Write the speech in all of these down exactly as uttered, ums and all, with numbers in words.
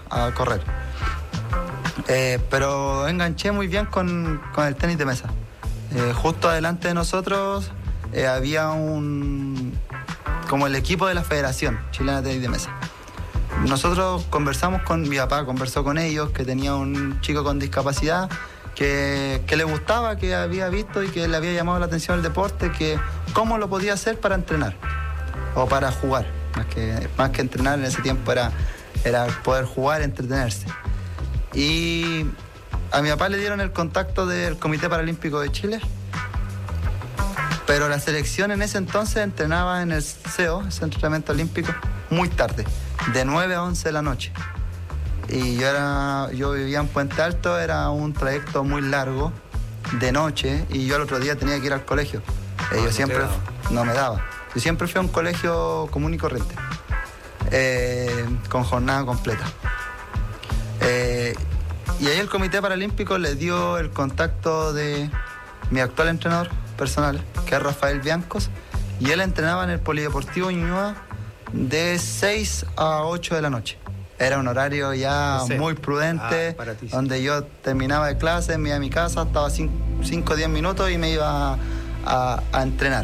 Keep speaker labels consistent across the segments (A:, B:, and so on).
A: a correr. Eh, pero enganché muy bien con, con el tenis de mesa. Eh, justo adelante de nosotros eh, había un... como el equipo de la Federación Chilena de Tenis de Mesa. Nosotros conversamos con mi papá, conversó con ellos, que tenía un chico con discapacidad, que, que le gustaba, que había visto y que le había llamado la atención el deporte, que cómo lo podía hacer para entrenar o para jugar. Más que, más que entrenar en ese tiempo era, era poder jugar, entretenerse. Y a mi papá le dieron el contacto del Comité Paralímpico de Chile, pero la selección en ese entonces entrenaba en el C E O, ese entrenamiento olímpico, muy tarde, de nueve a once de la noche. Y yo, era, yo vivía en Puente Alto, era un trayecto muy largo, de noche, y yo el otro día tenía que ir al colegio. Eh, yo
B: no
A: siempre, no me daba. Yo siempre fui a un colegio común y corriente, eh, con jornada completa. Eh, y ahí el Comité Paralímpico le dio el contacto de mi actual entrenador personal, que es Rafael Biancos, y él entrenaba en el Polideportivo Ñuñoa de seis a ocho de la noche. Era un horario ya
B: sí.
A: muy prudente,
B: ah,
A: donde yo terminaba de clase, me iba a mi casa, estaba cinco o diez minutos y me iba a, a, a entrenar.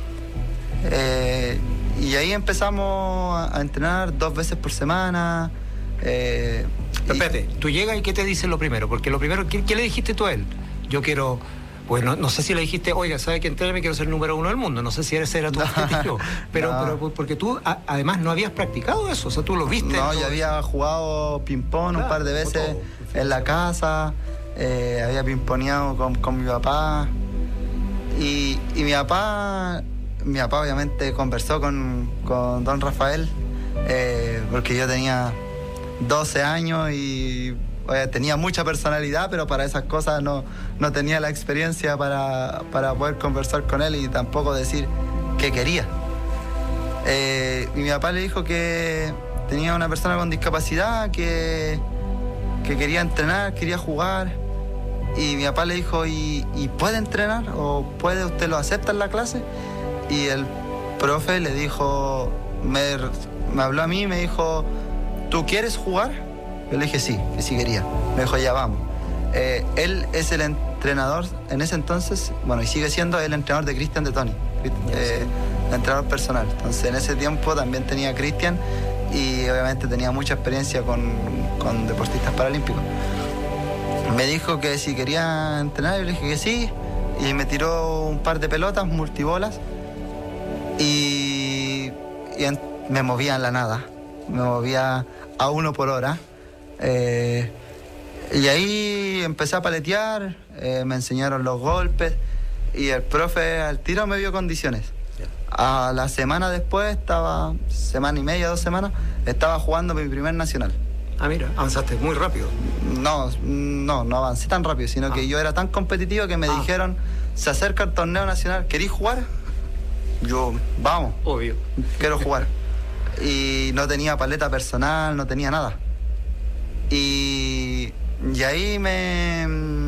A: Eh, y ahí empezamos a, a entrenar dos veces por semana. Eh,
B: Pero espérate, tú llegas y ¿qué te dicen lo primero? Porque lo primero, ¿qué, qué le dijiste tú a él? Yo quiero... Pues no, no sé si le dijiste, oiga, ¿sabe qué? Entréname, quiero ser número uno del mundo. No sé si ese era tu objetivo. Pero,
A: no.
B: pero porque tú, a, además, no habías practicado eso. O sea, tú lo viste.
A: No, yo había jugado ping-pong claro, un par de veces en la casa. Eh, había ping-poneado con, con mi papá. Y, y mi papá, mi papá obviamente conversó con, con don Rafael, eh, porque yo tenía doce años y... Oye, tenía mucha personalidad, pero para esas cosas no, no tenía la experiencia para, para poder conversar con él y tampoco decir qué quería. Eh, y mi papá le dijo que tenía una persona con discapacidad, que, que quería entrenar, quería jugar. Y mi papá le dijo, ¿y, y puede entrenar? ¿O puede usted lo acepta en la clase? Y el profe le dijo, me, me habló a mí y me dijo, ¿tú quieres jugar? Yo le dije sí, que sí quería. Me dijo, ya vamos. Eh, él es el entrenador, en ese entonces, bueno, y sigue siendo el entrenador de Cristian de Toni, eh, el entrenador personal. Entonces, en ese tiempo también tenía a Cristian y obviamente tenía mucha experiencia con, con deportistas paralímpicos. Me dijo que si quería entrenar, yo le dije que sí, y me tiró un par de pelotas, multibolas, y, y en, me movía en la nada. Me movía a uno por hora. Eh, y ahí empecé a paletear, eh, me enseñaron los golpes y el profe al tiro me dio condiciones. A la semana después, estaba, semana y media, dos semanas, estaba jugando mi primer nacional.
B: Ah, mira, avanzaste muy rápido.
A: No, no, no avancé tan rápido, sino ah. que yo era tan competitivo que me ah. dijeron, se acerca el torneo nacional, ¿querís jugar? Yo, vamos.
B: Obvio.
A: Quiero jugar. Y no tenía paleta personal, no tenía nada. Y, y ahí me,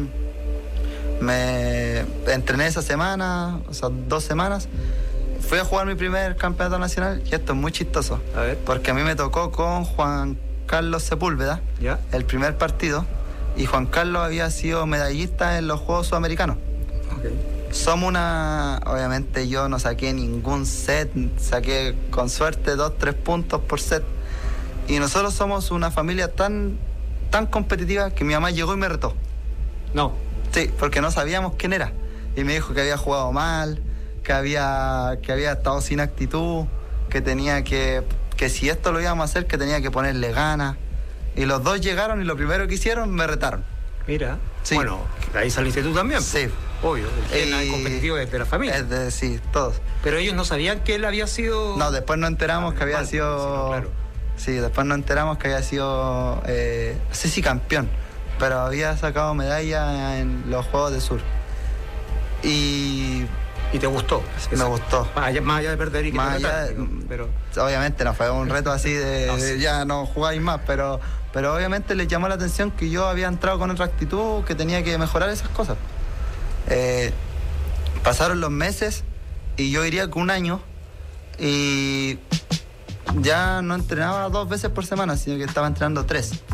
A: me entrené esa semana, o sea, dos semanas. Fui a jugar mi primer campeonato nacional y esto es muy chistoso.
B: A ver.
A: Porque a mí me tocó con Juan Carlos Sepúlveda,
B: ¿ya?
A: El primer partido. Y Juan Carlos había sido medallista en los Juegos Sudamericanos.
B: Okay.
A: Somos una... Obviamente yo no saqué ningún set, saqué con suerte dos, tres puntos por set. Y nosotros somos una familia tan, tan competitiva que mi mamá llegó y me retó.
B: No.
A: Sí, porque no sabíamos quién era. Y me dijo que había jugado mal, que había, que había estado sin actitud, que tenía que... que si esto lo íbamos a hacer, que tenía que ponerle ganas. Y los dos llegaron y lo primero que hicieron, me retaron.
B: Mira.
A: Sí.
B: Bueno, de ahí saliste tú también.
A: Sí.
B: Obvio, el gen competitivo es de la familia.
A: Es de, sí, todos.
B: Pero ellos no sabían que él había sido...
A: No, después nos enteramos ah, que había mal, sido...
B: Sí, no, claro.
A: Sí, después nos enteramos que había sido, eh, no sé si campeón, pero había sacado medalla en los Juegos del Sur. Y...
B: ¿Y te gustó?
A: Me
B: Esa,
A: gustó.
B: Más allá, más allá de perder y que
A: más allá,
B: digo, pero...
A: Obviamente no fue un reto así de, no, sí. de ya no jugáis más, pero, pero obviamente les llamó la atención que yo había entrado con otra actitud, que tenía que mejorar esas cosas. Eh, pasaron los meses y yo diría que un año y ya no entrenaba dos veces por semana, sino que estaba entrenando tres.